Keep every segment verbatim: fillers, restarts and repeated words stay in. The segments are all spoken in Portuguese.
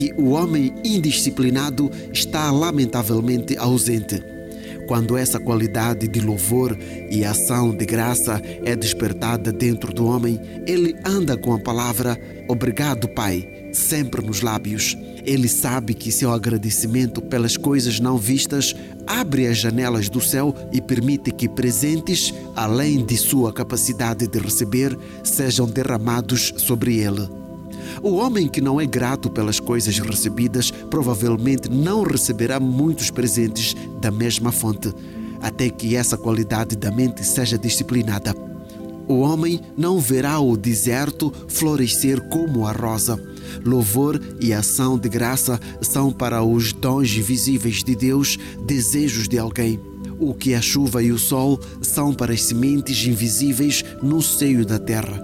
E o homem indisciplinado está lamentavelmente ausente. Quando essa qualidade de louvor e ação de graça é despertada dentro do homem, ele anda com a palavra "Obrigado, Pai", sempre nos lábios. Ele sabe que seu agradecimento pelas coisas não vistas abre as janelas do céu e permite que presentes, além de sua capacidade de receber, sejam derramados sobre ele. O homem que não é grato pelas coisas recebidas provavelmente não receberá muitos presentes da mesma fonte, até que essa qualidade da mente seja disciplinada. O homem não verá o deserto florescer como a rosa. Louvor e ação de graça são para os dons visíveis de Deus desejos de alguém. O que a chuva e o sol são para as sementes invisíveis no seio da terra.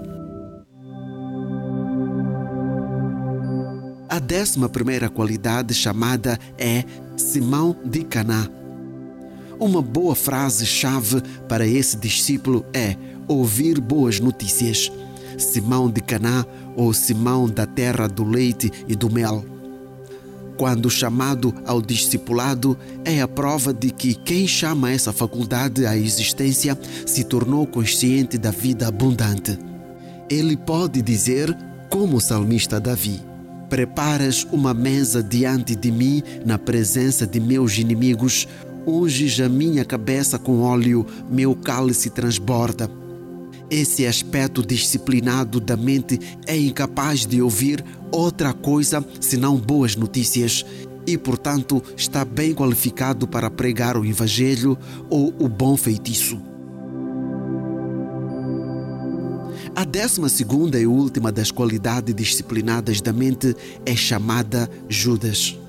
A décima primeira qualidade chamada é Simão de Caná. Uma boa frase-chave para esse discípulo é ouvir boas notícias. Simão de Caná, ou Simão da terra do leite e do mel. Quando chamado ao discipulado, é a prova de que quem chama essa faculdade à existência se tornou consciente da vida abundante. Ele pode dizer, como o salmista Davi: "Preparas uma mesa diante de mim na presença de meus inimigos, unges a minha cabeça com óleo, meu cálice transborda." Esse aspecto disciplinado da mente é incapaz de ouvir outra coisa senão boas notícias e, portanto, está bem qualificado para pregar o evangelho ou o bom feitiço. A décima segunda e última das qualidades disciplinadas da mente é chamada Judas.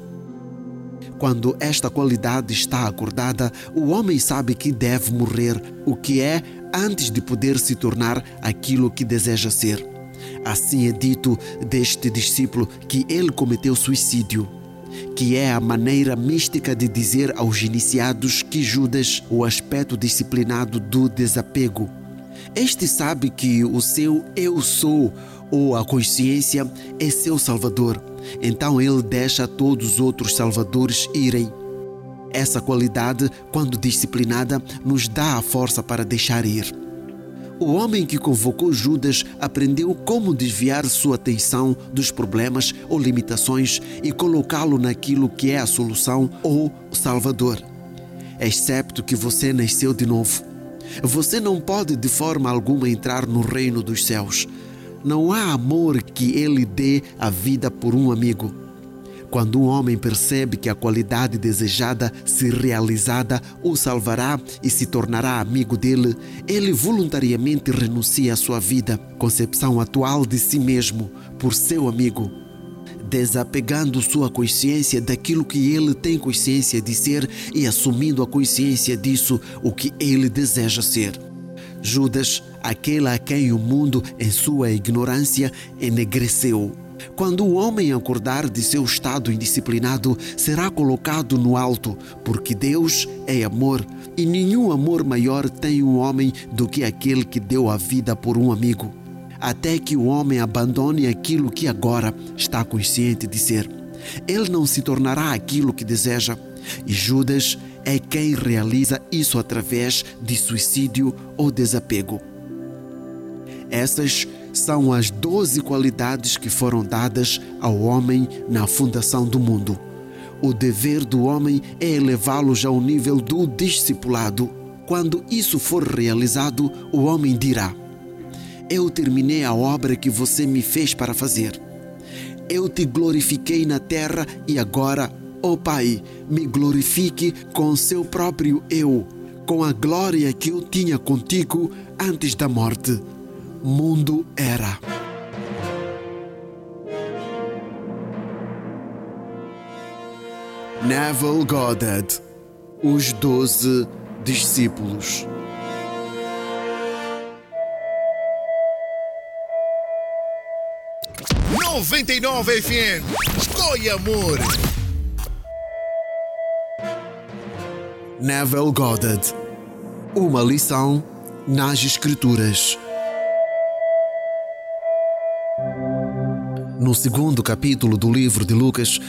Quando esta qualidade está acordada, o homem sabe que deve morrer, o que é, antes de poder se tornar aquilo que deseja ser. Assim é dito deste discípulo que ele cometeu suicídio, que é a maneira mística de dizer aos iniciados que Judas, o aspecto disciplinado do desapego. Este sabe que o seu eu sou, ou a consciência, é seu salvador. Então ele deixa todos os outros salvadores irem. Essa qualidade, quando disciplinada, nos dá a força para deixar ir. O homem que convocou Judas aprendeu como desviar sua atenção dos problemas ou limitações e colocá-lo naquilo que é a solução ou o Salvador. Excepto que você nasceu de novo. Você não pode de forma alguma entrar no reino dos céus. Não há amor que ele dê a vida por um amigo. Quando um homem percebe que a qualidade desejada, se realizada, o salvará e se tornará amigo dele, ele voluntariamente renuncia à sua vida, concepção atual de si mesmo, por seu amigo, desapegando sua consciência daquilo que ele tem consciência de ser e assumindo a consciência disso, o que ele deseja ser. Judas, aquele a quem o mundo, em sua ignorância, enegreceu. Quando o homem acordar de seu estado indisciplinado, será colocado no alto, porque Deus é amor, e nenhum amor maior tem um homem do que aquele que deu a vida por um amigo. Até que o homem abandone aquilo que agora está consciente de ser, ele não se tornará aquilo que deseja. E Judas é quem realiza isso através de suicídio ou desapego. Essas são as doze qualidades que foram dadas ao homem na fundação do mundo. O dever do homem é elevá-los ao nível do discipulado. Quando isso for realizado, o homem dirá: eu terminei a obra que você me fez para fazer. Eu te glorifiquei na terra e agora, ó Pai, me glorifique com seu próprio eu, com a glória que eu tinha contigo antes da morte. Mundo era. Neville Goddard, Os Doze Discípulos. noventa e nove F M, Escolha Amor. Neville Goddard, Uma lição nas Escrituras. No segundo capítulo do livro de Lucas,